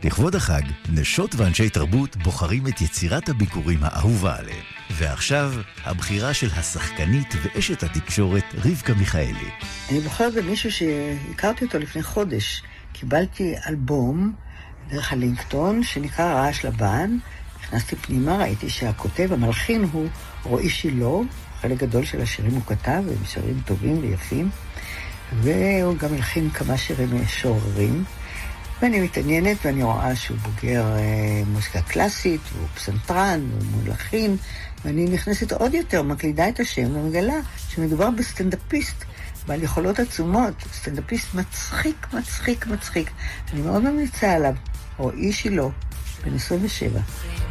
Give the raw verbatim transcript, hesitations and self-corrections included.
לכבוד החג, נשות ואנשי תרבות בוחרים את יצירת הביקורים האהובה עליהם. ועכשיו, הבחירה של השחקנית ואשת התקשורת רבקה מיכאלי. אני בוחרת במישהו שהכרתי אותו לפני חודש. קיבלתי אלבום דרך הלינקטון שנקרא רעש לבן. נכנסתי פנימה, ראיתי שהכותב, המלחין הוא רועי שילה. חלק גדול של השירים הוא כתב, הם שירים טובים ויפים. והוא גם מלחין כמה שירים משוררים. ואני מתעניינת ואני רואה שהוא בוגר אה, מוזיקה קלאסית, הוא פסנתרן, הוא מלחין, ואני נכנסת עוד יותר, מקלידה את השם ומגלה שמדובר בסטנדאפיסט, בעל יכולות עצומות, סטנדאפיסט מצחיק, מצחיק, מצחיק. אני מאוד ממליצה עליו, רועי שילה, בן עשרים ושבע.